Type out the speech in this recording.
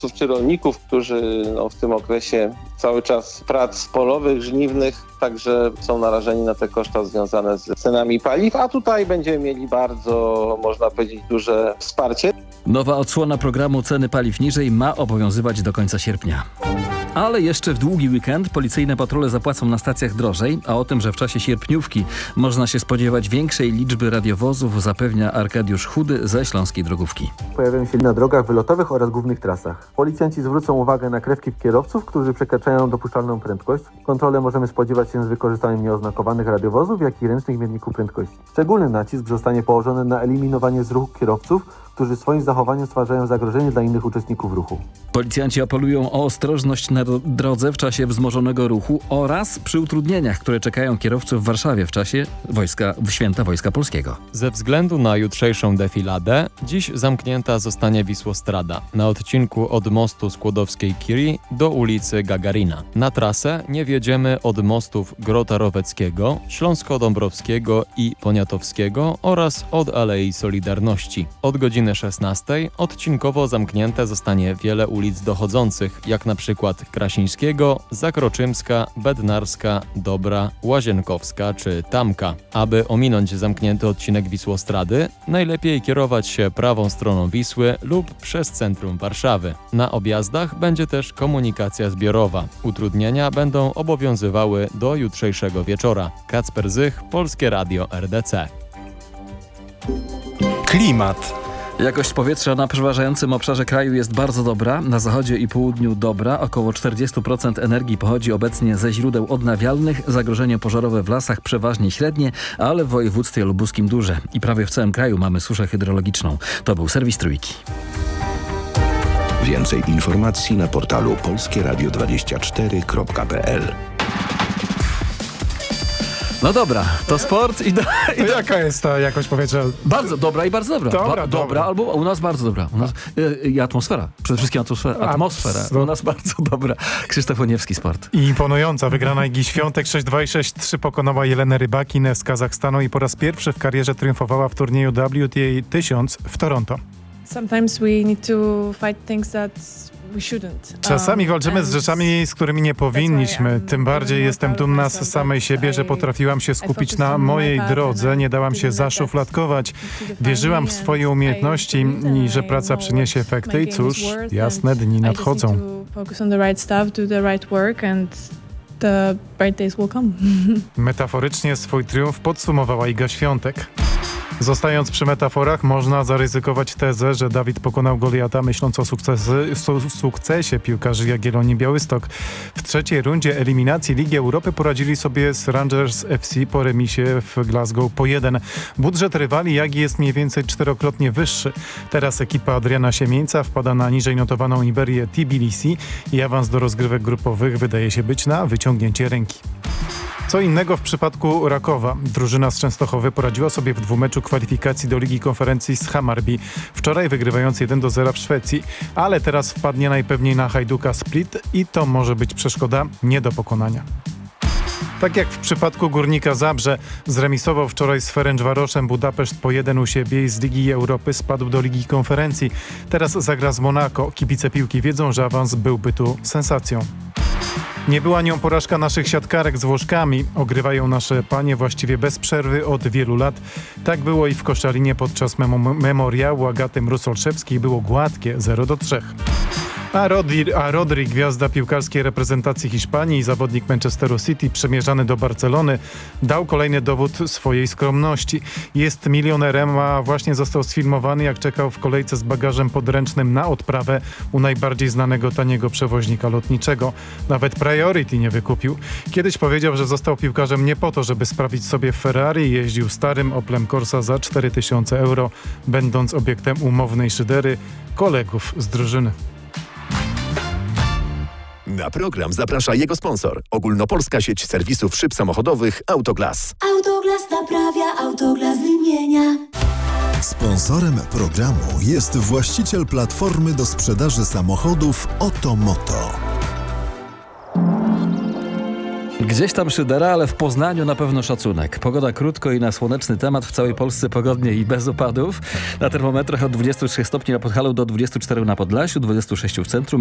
czy rolników, którzy w tym okresie cały czas prac polowych, żniwnych, także są narażeni na te koszta związane z cenami paliw, a tutaj będziemy mieli bardzo, można powiedzieć, duże wsparcie. Nowa odsłona programu Ceny paliw niżej ma obowiązywać do końca sierpnia. Ale jeszcze w długi weekend policyjne patrole zapłacą na stacjach drożej, a o tym, że w czasie sierpniówki można się spodziewać większej liczby radiowozów, zapewnia Arkadiusz Chudy ze Śląskiej Drogówki. Pojawiają się na drogach wylotowych oraz głównych trasach. Policjanci zwrócą uwagę na krewki kierowców, którzy przekraczają dopuszczalną prędkość. Kontrolę możemy spodziewać się z wykorzystaniem nieoznakowanych radiowozów, jak i ręcznych mierników prędkości. Szczególny nacisk zostanie położony na eliminowanie z ruchu kierowców, którzy swoim zachowaniem stwarzają zagrożenie dla innych uczestników ruchu. Policjanci apelują o ostrożność na drodze w czasie wzmożonego ruchu oraz przy utrudnieniach, które czekają kierowców w Warszawie w czasie Święta Wojska Polskiego. Ze względu na jutrzejszą defiladę, dziś zamknięta zostanie Wisłostrada na odcinku od mostu Skłodowskiej-Curie do ulicy Gagarina. Na trasę nie wjedziemy od mostów Grota Roweckiego, Śląsko-Dąbrowskiego i Poniatowskiego oraz od Alei Solidarności. Od godziny 16 odcinkowo zamknięte zostanie wiele ulic dochodzących, jak na przykład Krasińskiego, Zakroczymska, Bednarska, Dobra, Łazienkowska czy Tamka. Aby ominąć zamknięty odcinek Wisłostrady, najlepiej kierować się prawą stroną Wisły lub przez centrum Warszawy. Na objazdach będzie też komunikacja zbiorowa. Utrudnienia będą obowiązywały do jutrzejszego wieczora. Kacper Zych, Polskie Radio RDC. Klimat. Jakość powietrza na przeważającym obszarze kraju jest bardzo dobra, na zachodzie i południu dobra. Około 40% energii pochodzi obecnie ze źródeł odnawialnych. Zagrożenie pożarowe w lasach przeważnie średnie, ale w województwie lubuskim duże. I prawie w całym kraju mamy suszę hydrologiczną. To był serwis Trójki. Więcej informacji na portalu polskieradio24.pl. No dobra, to sport i... To jaka jest ta jakość powietrza? Bardzo dobra i bardzo dobra. Dobra. Dobra, albo u nas bardzo dobra. U nas, i atmosfera. Przede wszystkim atmosfera. U nas bardzo dobra. Krzysztof Oniewski, sport. I imponująca wygrana Igi Świątek 6-2 i 6-3 pokonała Jelenę Rybakinę z Kazachstanu i po raz pierwszy w karierze triumfowała w turnieju WTA 1000 w Toronto. Sometimes we need to fight things that we shouldn't. Czasami walczymy z rzeczami, z którymi nie powinniśmy. Tym bardziej jestem dumna z samej siebie, że potrafiłam się skupić na mojej drodze, nie dałam się zaszufladkować. Wierzyłam w swoje umiejętności i że praca przyniesie efekty i cóż, jasne dni nadchodzą. Metaforycznie swój triumf podsumowała Iga Świątek. Zostając przy metaforach, można zaryzykować tezę, że Dawid pokonał Goliata, myśląc o sukcesie piłkarzy Jagiellonii Białystok. W trzeciej rundzie eliminacji Ligi Europy poradzili sobie z Rangers FC po remisie w Glasgow po 1. Budżet rywali Jagi jest mniej więcej 4-krotnie wyższy. Teraz ekipa Adriana Siemieńca wpada na niżej notowaną Iberię Tbilisi i awans do rozgrywek grupowych wydaje się być na wyciągnięcie ręki. Co innego w przypadku Rakowa. Drużyna z Częstochowy poradziła sobie w dwumeczu kwalifikacji do Ligi Konferencji z Hammarby. Wczoraj wygrywając 1-0 w Szwecji, ale teraz wpadnie najpewniej na Hajduka Split i to może być przeszkoda nie do pokonania. Tak jak w przypadku Górnika Zabrze, zremisował wczoraj z Ferencvaroszem Budapeszt po 1 u siebie i z Ligi Europy spadł do Ligi Konferencji. Teraz zagra z Monako. Kibice piłki wiedzą, że awans byłby tu sensacją. Nie była nią porażka naszych siatkarek z Włoszkami. Ogrywają nasze panie właściwie bez przerwy od wielu lat. Tak było i w Koszalinie podczas memoriału Agaty Mróz-Olszewskiej. Było gładkie 0-3. A Rodri, gwiazda piłkarskiej reprezentacji Hiszpanii i zawodnik Manchesteru City przemierzany do Barcelony, dał kolejny dowód swojej skromności. Jest milionerem, a właśnie został sfilmowany, jak czekał w kolejce z bagażem podręcznym na odprawę u najbardziej znanego taniego przewoźnika lotniczego. Nawet Priority nie wykupił. Kiedyś powiedział, że został piłkarzem nie po to, żeby sprawić sobie Ferrari i jeździł starym Oplem Corsa za 4000 euro, będąc obiektem umownej szydery kolegów z drużyny. Na program zaprasza jego sponsor. Ogólnopolska sieć serwisów szyb samochodowych Autoglas. Autoglas naprawia, Autoglas wymienia. Sponsorem programu jest właściciel platformy do sprzedaży samochodów Otomoto. Gdzieś tam szydera, ale w Poznaniu na pewno szacunek. Pogoda krótko i na słoneczny temat. W całej Polsce pogodnie i bez opadów. Na termometrach od 23 stopni na Podhalu do 24 na Podlasiu, 26 w centrum.